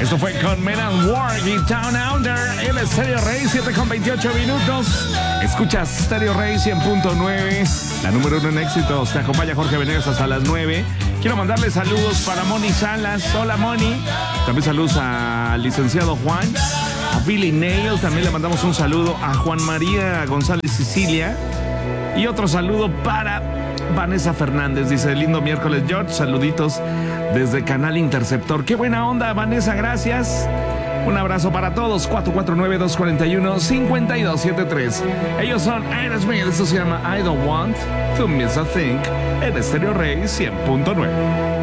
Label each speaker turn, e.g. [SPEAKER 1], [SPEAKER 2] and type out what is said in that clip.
[SPEAKER 1] Esto fue con Men at Work y Down Under. El Stereo Rey, 7:28 minutos. Escuchas Stereo Rey 100.9, la número 1 en éxitos. Te acompaña Jorge Venegas hasta las 9. Quiero mandarle saludos para Moni Salas. Hola, Moni. También saludos al licenciado Juan, a Billy Nail. También le mandamos un saludo a Juan María González Sicilia. Y otro saludo para Vanessa Fernández. Dice, lindo miércoles, George. Saluditos desde Canal Interceptor. Qué buena onda, Vanessa. Gracias. Un abrazo para todos. 449-241-5273. Ellos son Aerosmith. Esto se llama I Don't Want to Miss a Thing en Stereo Rey 100.9.